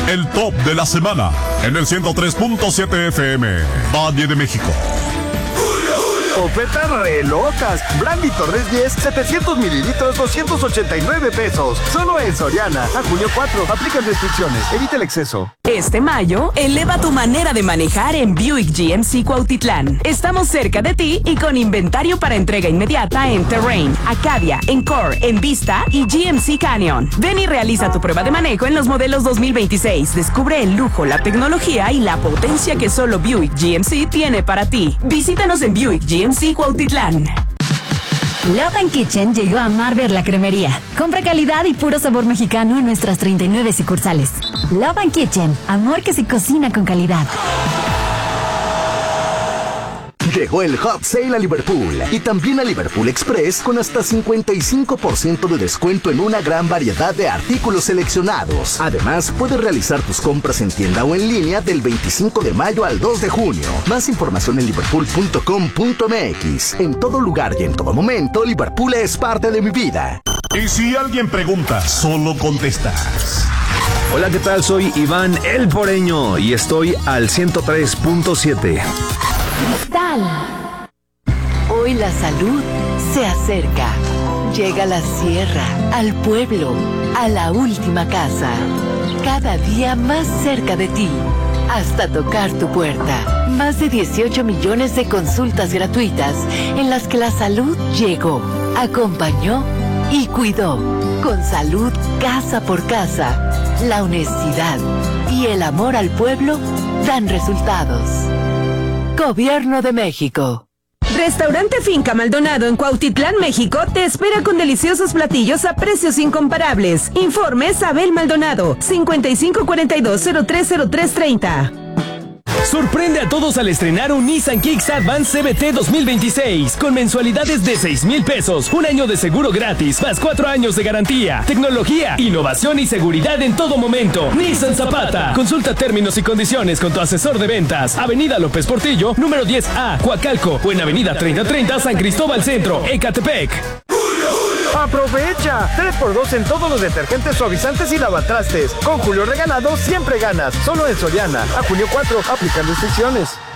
el top de la semana en el 103.7 FM, Valle de México. Ofertas re locas. Brandy Torres 10, 700 mililitros, 289 pesos. Solo en Soriana. A junio 4. Aplican restricciones. Evita el exceso. Este mayo, eleva tu manera de manejar en Buick GMC Cuautitlán. Estamos cerca de ti y con inventario para entrega inmediata en Terrain, Acadia, Encore, Envista y GMC Canyon. Ven y realiza tu prueba de manejo en los modelos 2026. Descubre el lujo, la tecnología y la potencia que solo Buick GMC tiene para ti. Visítanos en Buick GMC Cuautitlán. Love & Kitchen llegó a Marver la cremería. Compra calidad y puro sabor mexicano en nuestras 39 sucursales. Love & Kitchen, amor que se cocina con calidad. Llegó el Hot Sale a Liverpool y también a Liverpool Express con hasta 55% de descuento en una gran variedad de artículos seleccionados. Además, puedes realizar tus compras en tienda o en línea del 25 de mayo al 2 de junio. Más información en liverpool.com.mx. En todo lugar y en todo momento, Liverpool es parte de mi vida. Y si alguien pregunta, solo contestas. Hola, ¿qué tal? Soy Iván el Poreño y estoy al 103.7. Cristal. Hoy la salud se acerca. Llega a la sierra, al pueblo, a la última casa. Cada día más cerca de ti, hasta tocar tu puerta. Más de 18 millones de consultas gratuitas en las que la salud llegó, acompañó y cuidó. Con salud casa por casa, la honestidad y el amor al pueblo dan resultados. Gobierno de México. Restaurante Finca Maldonado en Cuautitlán, México, te espera con deliciosos platillos a precios incomparables. Informes Abel Maldonado, 5542-030330. Sorprende a todos al estrenar un Nissan Kicks Advance CVT 2026 con mensualidades de 6,000 pesos, un año de seguro gratis, más 4 años de garantía, tecnología, innovación y seguridad en todo momento. Nissan Zapata. Consulta términos y condiciones con tu asesor de ventas. Avenida López Portillo, número 10A, Coacalco, o en Avenida 3030, San Cristóbal Centro, Ecatepec. ¡Aprovecha! 3x2 en todos los detergentes, suavizantes y lavatrastes. Con Julio Regalado siempre ganas. Solo en Soriana. A junio 4. Aplican restricciones.